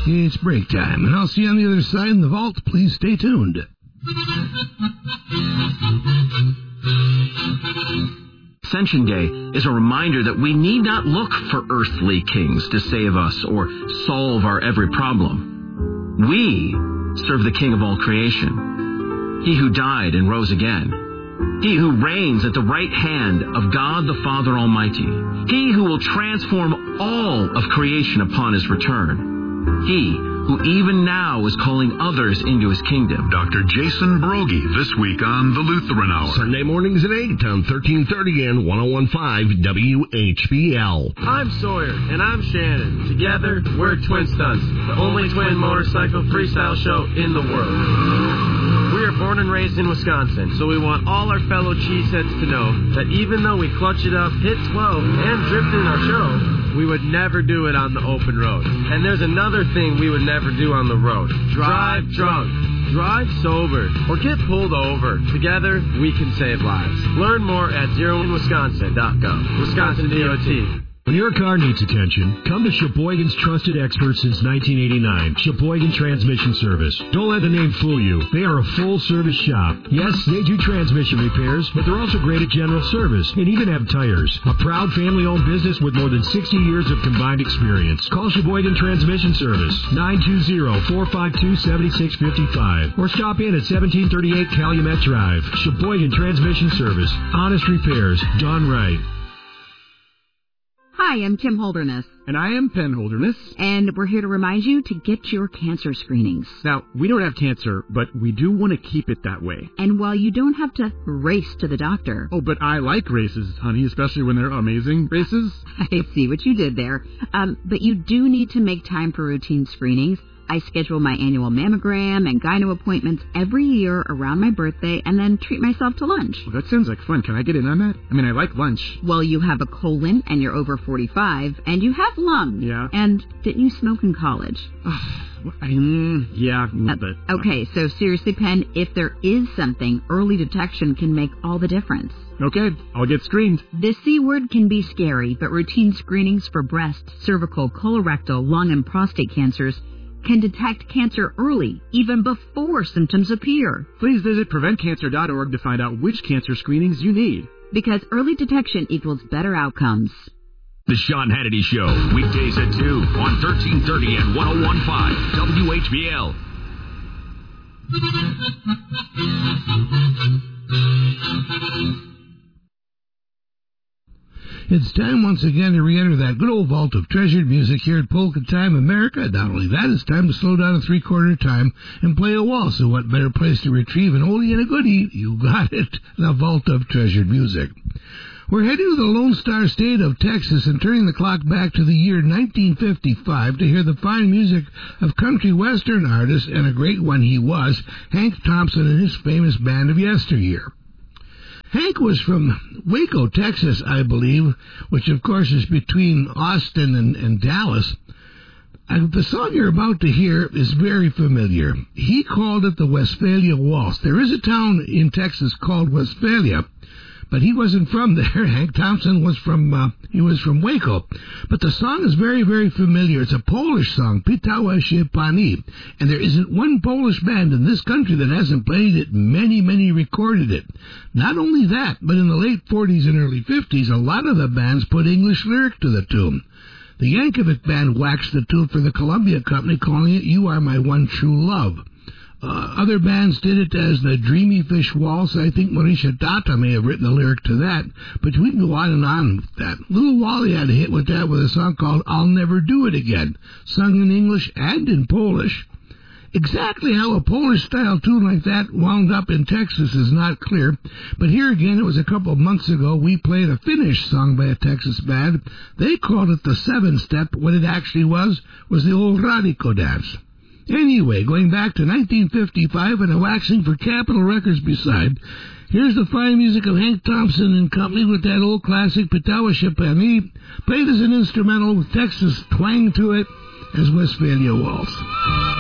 Okay, it's break time, and I'll see you on the other side in the vault. Please stay tuned. Ascension Day is a reminder that we need not look for earthly kings to save us or solve our every problem. We serve the King of all creation, He who died and rose again, He who reigns at the right hand of God the Father Almighty, He who will transform all of creation upon His return, He who even now is calling others into His kingdom. Dr. Jason Broggie this week on the Lutheran Hour. Sunday mornings at 8 on 1330 and 101.5 WHBL. I'm Sawyer, and I'm Shannon. Together, we're Twin Stunts, the only twin motorcycle freestyle show in the world. We are born and raised in Wisconsin, so we want all our fellow cheeseheads to know that even though we clutch it up, hit 12, and drift in our show, we would never do it on the open road. And there's another thing we would never do on the road. Drive drunk, drive sober, or get pulled over. Together, we can save lives. Learn more at zeroinwisconsin.gov. Wisconsin DOT. When your car needs attention, come to Sheboygan's trusted experts since 1989, Sheboygan Transmission Service. Don't let the name fool you. They are a full-service shop. Yes, they do transmission repairs, but they're also great at general service and even have tires. A proud family-owned business with more than 60 years of combined experience. Call Sheboygan Transmission Service, 920-452-7655, or stop in at 1738 Calumet Drive. Sheboygan Transmission Service. Honest repairs done right. Hi, I'm Kim Holderness. And I am Penn Holderness. And we're here to remind you to get your cancer screenings. Now, we don't have cancer, but we do want to keep it that way. And while you don't have to race to the doctor... Oh, but I like races, honey, especially when they're amazing races. I see what you did there. But you do need to make time for routine screenings. I schedule my annual mammogram and gyno appointments every year around my birthday and then treat myself to lunch. Well, that sounds like fun. Can I get in on that? I mean, I like lunch. Well, you have a colon and you're over 45 and you have lungs. Yeah. And didn't you smoke in college? Yeah, but... Okay, so seriously, Penn, if there is something, early detection can make all the difference. Okay, I'll get screened. The C word can be scary, but routine screenings for breast, cervical, colorectal, lung, and prostate cancers can detect cancer early, even before symptoms appear. Please visit PreventCancer.org to find out which cancer screenings you need. Because early detection equals better outcomes. The Sean Hannity Show, weekdays at 2 on 1330 and 101.5 WHBL. It's time once again to re-enter that good old vault of treasured music here at Polka Time America. Not only that, it's time to slow down to three-quarter time and play a waltz. So what better place to retrieve an oldie and a goodie? You got it, the vault of treasured music. We're heading to the Lone Star State of Texas and turning the clock back to the year 1955 to hear the fine music of country western artist, and a great one he was, Hank Thompson and his famous band of yesteryear. Hank was from Waco, Texas, I believe, which of course is between Austin and Dallas. And the song you're about to hear is very familiar. He called it the Westphalia Waltz. There is a town in Texas called Westphalia, but he wasn't from there. Hank Thompson was from Waco. But the song is very, very familiar. It's a Polish song, Pitała się Pani. And there isn't one Polish band in this country that hasn't played it. Many, many recorded it. Not only that, but in the late 40s and early 50s, a lot of the bands put English lyric to the tune. The Yankovic Band waxed the tune for the Columbia Company, calling it You Are My One True Love. Other bands did it as the Dreamy Fish Waltz. I think Marisha Data may have written the lyric to that, but we can go on and on with that. Little Wally had a hit with that with a song called I'll Never Do It Again, sung in English and in Polish. Exactly how a Polish-style tune like that wound up in Texas is not clear, but here again, it was a couple of months ago, we played a Finnish song by a Texas band. They called it the seven-step. What it actually was the old Radiko dance. Anyway, going back to 1955 and a waxing for Capitol Records beside, here's the fine music of Hank Thompson and company with that old classic Pitała się Pani, played as an instrumental with Texas twang to it as Westphalia Waltz.